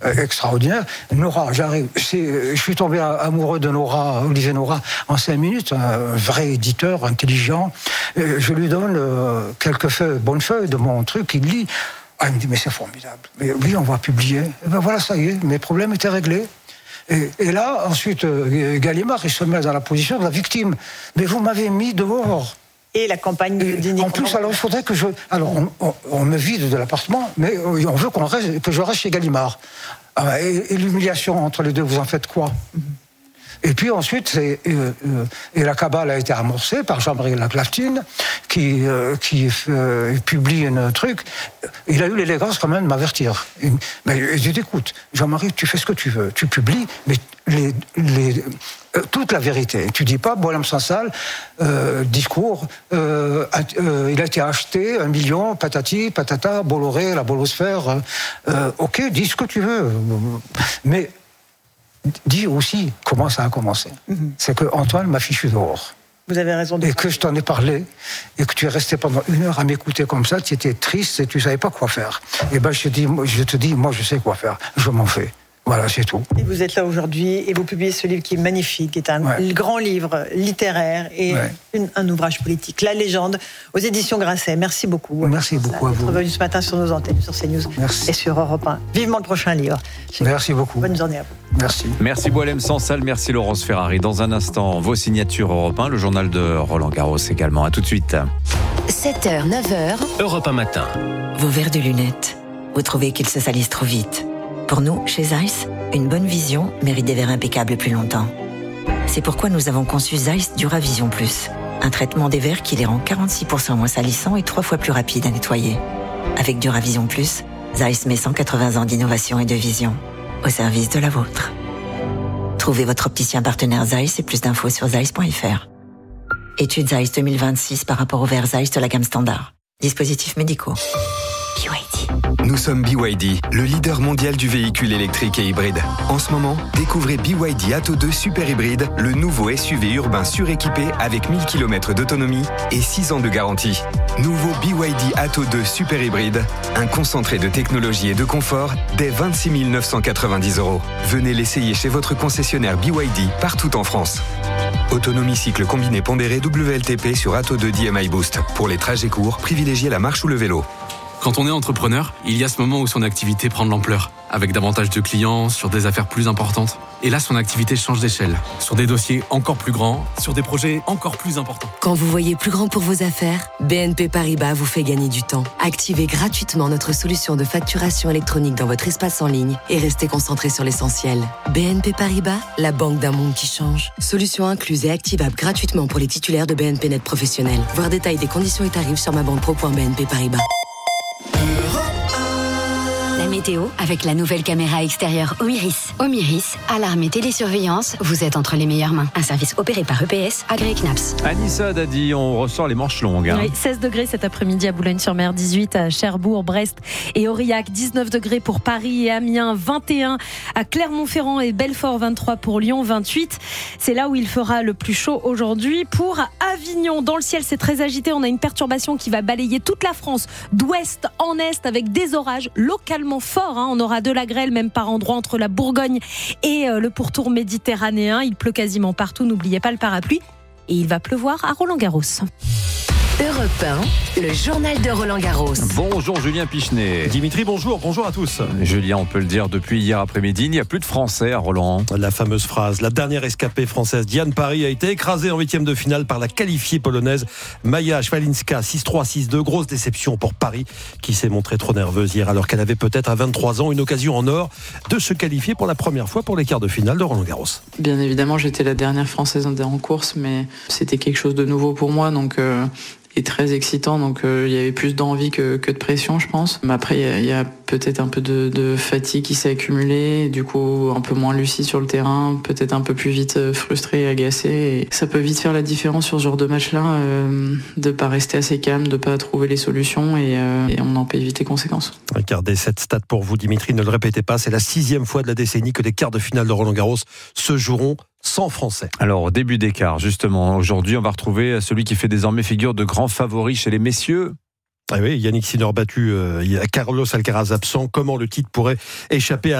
extraordinaire. Nora, je suis tombé amoureux de Olivier Nora, en 5 minutes, un vrai éditeur, intelligent. Je lui donne quelques bonnes feuilles de mon truc, il lit. Ah, il me dit, mais c'est formidable. Mais oui, on va publier. Et ben voilà, ça y est, mes problèmes étaient réglés. Et là, ensuite, Gallimard, il se met dans la position de la victime. Mais vous m'avez mis dehors. Et la campagne d'Unique. En plus, alors il faudrait que Alors, on me vide de l'appartement, mais on veut que je reste chez Gallimard. Et l'humiliation entre les deux, vous en faites quoi? Et puis ensuite, et la cabale a été amorcée par Jean-Marie Laclatine, qui publie un truc. Il a eu l'élégance quand même de m'avertir. Mais je dis, écoute, Jean-Marie, tu fais ce que tu veux, tu publies, mais toute la vérité. Tu dis pas, Boualem Sansal, discours, il a été acheté 1 million, patati, patata, Bolloré, la bolosphère. Ok, dis ce que tu veux. Mais dis aussi comment ça a commencé. C'est que Antoine m'a fichu dehors. Vous avez raison. Et que je t'en ai parlé, et que tu es resté pendant 1 heure à m'écouter comme ça, tu étais triste et tu savais pas quoi faire. Et ben je te dis, moi je sais quoi faire, je m'en fais. Voilà, c'est tout. Et vous êtes là aujourd'hui et vous publiez ce livre qui est magnifique, qui est un grand livre littéraire et un ouvrage politique, La Légende, aux éditions Grasset. Merci beaucoup. Merci beaucoup à vous. D'être venu ce matin sur nos antennes, sur CNews et sur Europe 1. Vivement le prochain livre. Merci beaucoup. Bonne journée à vous. Merci. Merci Boualem Sansal, merci Laurence Ferrari. Dans un instant, vos signatures Europe 1, le journal de Roland Garros également. À tout de suite. 7h, 9h. Europe 1 matin. Vos verres de lunettes. Vous trouvez qu'ils se salissent trop vite? Pour nous, chez Zeiss, une bonne vision mérite des verres impeccables plus longtemps. C'est pourquoi nous avons conçu Zeiss Duravision Plus, un traitement des verres qui les rend 46% moins salissants et 3 fois plus rapides à nettoyer. Avec Duravision Plus, Zeiss met 180 ans d'innovation et de vision au service de la vôtre. Trouvez votre opticien partenaire Zeiss et plus d'infos sur zeiss.fr. Étude Zeiss 2026 par rapport aux verres Zeiss de la gamme standard. Dispositifs médicaux. BYD. Nous sommes BYD, le leader mondial du véhicule électrique et hybride. En ce moment, découvrez BYD Atto 2 Super Hybride, le nouveau SUV urbain suréquipé avec 1000 km d'autonomie et 6 ans de garantie. Nouveau BYD Atto 2 Super Hybride, un concentré de technologie et de confort dès 26 990 €. Venez l'essayer chez votre concessionnaire BYD partout en France. Autonomie cycle combiné pondéré WLTP sur Atto 2 DMI Boost. Pour les trajets courts, privilégiez la marche ou le vélo. Quand on est entrepreneur, il y a ce moment où son activité prend de l'ampleur, avec davantage de clients, sur des affaires plus importantes. Et là, son activité change d'échelle, sur des dossiers encore plus grands, sur des projets encore plus importants. Quand vous voyez plus grand pour vos affaires, BNP Paribas vous fait gagner du temps. Activez gratuitement notre solution de facturation électronique dans votre espace en ligne et restez concentré sur l'essentiel. BNP Paribas, la banque d'un monde qui change. Solution incluse et activable gratuitement pour les titulaires de BNP Net Professionnel. Voir détail des conditions et tarifs sur mabanque.pro.bnp Paribas. La météo avec la nouvelle caméra extérieure Omiris. Omiris, alarme et télésurveillance, vous êtes entre les meilleures mains. Un service opéré par EPS, agréé CNAPS. Anissa Dadi, on ressort les manches longues. Oui, 16 degrés cet après-midi à Boulogne-sur-Mer, 18 à Cherbourg, Brest et Aurillac, 19 degrés pour Paris et Amiens, 21 à Clermont-Ferrand et Belfort, 23 pour Lyon, 28. C'est là où il fera le plus chaud aujourd'hui. Pour Avignon, dans le ciel, c'est très agité. On a une perturbation qui va balayer toute la France, d'ouest en est, avec des orages localement forts. On aura de la grêle, même par endroits, entre la Bourgogne et le pourtour méditerranéen. Il pleut quasiment partout. N'oubliez pas le parapluie. Et il va pleuvoir à Roland-Garros. Europe 1, le journal de Roland-Garros. Bonjour Julien Pichenet. Dimitri, bonjour à tous. Julien, on peut le dire, depuis hier après-midi, il n'y a plus de Français à Roland. La fameuse phrase, la dernière escapée française, Diane Parry, a été écrasée en 8e de finale par la qualifiée polonaise Maja Szwalinska, 6-3, 6-2. Grosse déception pour Parry, qui s'est montrée trop nerveuse hier, alors qu'elle avait peut-être à 23 ans une occasion en or de se qualifier pour la première fois pour les quarts de finale de Roland-Garros. Bien évidemment, j'étais la dernière française en course, mais c'était quelque chose de nouveau pour moi, donc et très excitant, donc il y avait plus d'envie que de pression, je pense. Mais après, il y a peut-être un peu de fatigue qui s'est accumulée, du coup un peu moins lucide sur le terrain, peut-être un peu plus vite frustré et agacé. Et ça peut vite faire la différence sur ce genre de match-là, de pas rester assez calme, de pas trouver les solutions et on en paye vite les conséquences. Regardez cette stat pour vous, Dimitri, ne le répétez pas, c'est la 6e fois de la décennie que les quarts de finale de Roland-Garros se joueront sans Français. Alors, au début des quarts, justement, aujourd'hui, on va retrouver celui qui fait désormais figure de grand favori chez les messieurs. Ah oui, Yannick Sinner battu, Carlos Alcaraz absent. Comment le titre pourrait échapper à